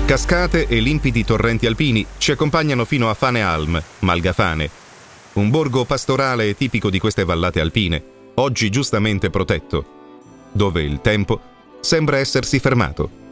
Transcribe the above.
Cascate e limpidi torrenti alpini ci accompagnano fino a Fane-Alm, Malgafane, un borgo pastorale tipico di queste vallate alpine, oggi giustamente protetto, dove il tempo sembra essersi fermato.